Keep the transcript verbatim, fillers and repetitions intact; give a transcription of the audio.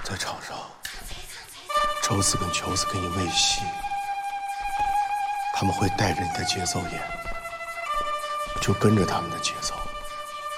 在场上，周四跟球四给你喂戏，他们会带着你的节奏演，就跟着他们的节奏。